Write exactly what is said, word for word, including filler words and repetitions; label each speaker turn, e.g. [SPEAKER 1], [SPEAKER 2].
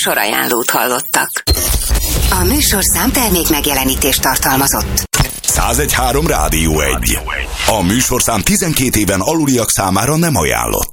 [SPEAKER 1] műsorajánlót hallottak.
[SPEAKER 2] A műsorszám termék megjelenítést tartalmazott.
[SPEAKER 3] száz egy három Rádió egy. A műsorszám tizenkét éven aluliak számára nem ajánlott.